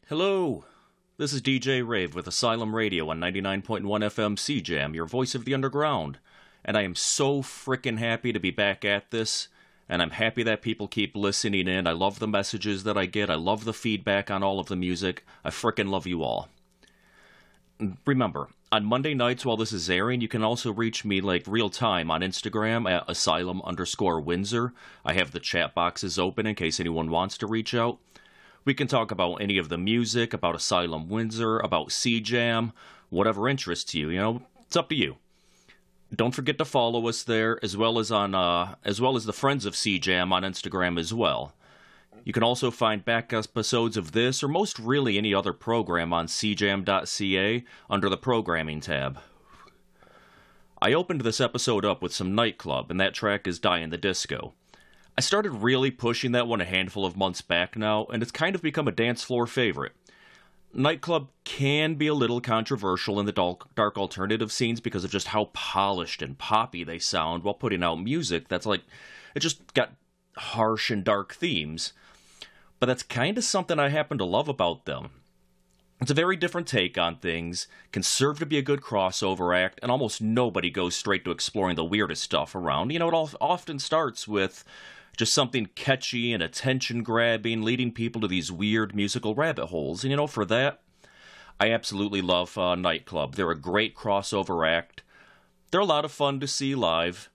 Hello, this is DJ Rave with Asylum Radio on 99.1 FM CJAM, your voice of the underground. And I am so frickin' happy to be back at this, and I'm happy that people keep listening in. I love the messages that I get. I love the feedback on all of the music. I frickin' love you all. Remember, on Monday nights while this is airing, you can also reach me like real time on Instagram at asylum_Windsor. I have the chat boxes open in case anyone wants to reach out. We can talk about any of the music, about Asylum Windsor, about CJAM, whatever interests you. It's up to you. Don't forget to follow us there, as well as the Friends of CJAM on Instagram as well. You can also find back episodes of this, or most really any other program, on cjam.ca under the Programming tab. I opened this episode up with some Nightclub, and that track is Die in the Disco. I started really pushing that one a handful of months back now, and it's kind of become a dance floor favorite. Nightclub can be a little controversial in the dark alternative scenes because of just how polished and poppy they sound while putting out music that's like, it just got harsh and dark themes. But that's kind of something I happen to love about them. It's a very different take on things, can serve to be a good crossover act, and almost nobody goes straight to exploring the weirdest stuff around. It all often starts with just something catchy and attention-grabbing, leading people to these weird musical rabbit holes. And for that, I absolutely love Nightclub. They're a great crossover act. They're a lot of fun to see live.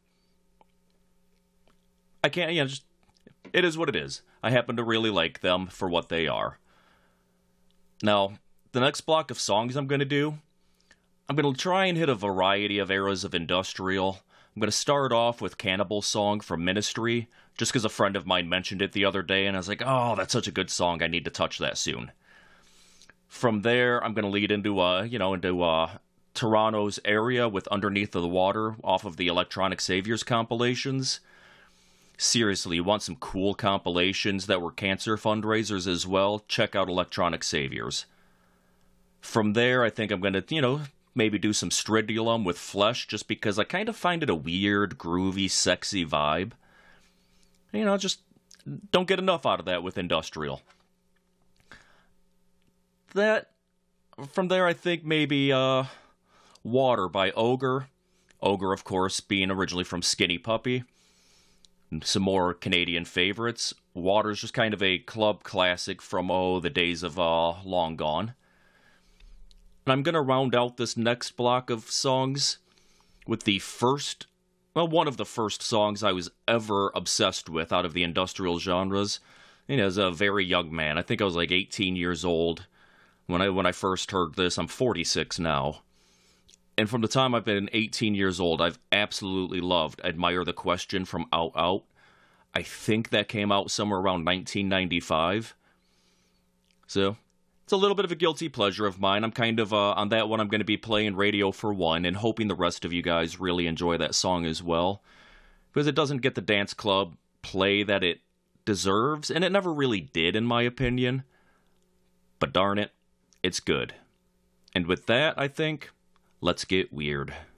It is what it is. I happen to really like them for what they are. Now, the next block of songs I'm going to do, I'm going to try and hit a variety of eras of industrial. I'm going to start off with Cannibal Song from Ministry, just because a friend of mine mentioned it the other day, and I was like, oh, that's such a good song, I need to touch that soon. From there, I'm going to lead into Toronto's Area with Underneath the Water off of the Electronic Saviors compilations. Seriously, you want some cool compilations that were cancer fundraisers as well? Check out Electronic Saviors. From there, I think I'm going to, maybe do some Stridulum with Flesh, just because I kind of find it a weird, groovy, sexy vibe. Just don't get enough out of that with industrial. From there, I think maybe Water by Ogre. Ogre, of course, being originally from Skinny Puppy. Some more Canadian favorites. Water's just kind of a club classic from, the days of long gone. And I'm going to round out this next block of songs with one of the first songs I was ever obsessed with out of the industrial genres. As a very young man. I think I was like 18 years old when I first heard this. I'm 46 now. And from the time I've been 18 years old, I've absolutely loved Admire the Question from Out Out. I think that came out somewhere around 1995. So, it's a little bit of a guilty pleasure of mine. I'm kind of, on that one, I'm going to be playing Radio for One and hoping the rest of you guys really enjoy that song as well. Because it doesn't get the dance club play that it deserves, and it never really did, in my opinion. But darn it, it's good. And with that, I think, let's get weird.